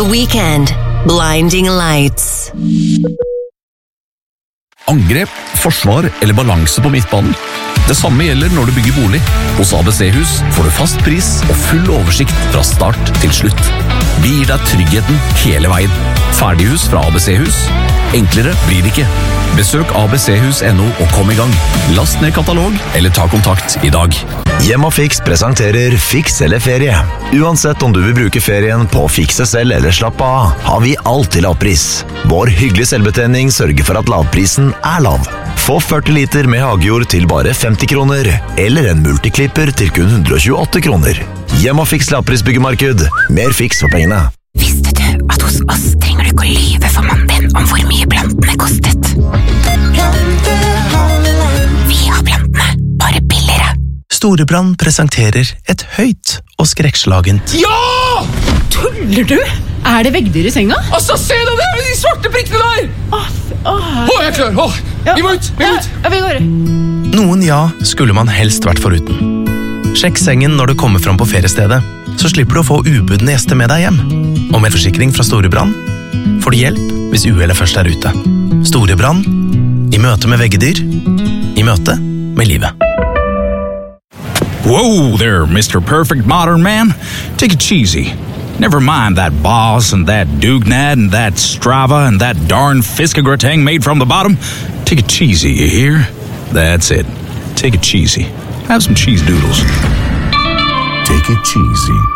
The Weeknd, Blinding Lights. Angrep, forsvar eller balanse på midtbanen. Det samme gjelder når du bygger bolig. Hos ABC-hus får du fast pris og full oversikt fra start til slutt. Vi gir deg tryggheten hele veien. Ferdighus fra ABC-hus. Enklere blir det ikke. Besøk abchus.no og kom i gang. Last ned katalog eller ta kontakt i dag. Hjem og Fiks presenterer Fiks eller ferie. Uansett om du vil bruke ferien på å fikse selv eller slappe av, har vi alltid lavpris. Vår hyggelige selvbetjening sørger for at lavprisen er lav. Få 40 liter med hagejord til bare 50 kroner, eller en multiklipper til kun 128 kroner. Hjem og Fiks lavprisbyggemarked. Mer fiks for pengene. Visste du at hos oss trenger du ikke å lyve for mannen din om hvor mye plantene kostet? Vi har plantene, bare billigere. Storebrand presenterer et høyt og skrekkslagent. Ja! Tuller du? Er det veggdyr i senga? Altså, se deg der, de svarte prikkene der! Jeg er klar, vi må ut, vi går. Noen ja skulle man helst vært foruten. Sjekk sengen når du kommer fram på feriestedet, så slipper du å få ubudne gjester med deg hjem. Og med forsikring fra Storebrand får du hjelp hvis uhellet først er ute. Storebrand, i møte med veggedyr, i møte med livet. Whoa there, Mr. Perfect Modern Man. Take it cheesy. Never mind that Boss and that Dugnad and that Strava and that darn Fiskegrateng made from the bottom. Take it cheesy, you hear? That's it. Take it cheesy. Have some cheese doodles. Take it cheesy.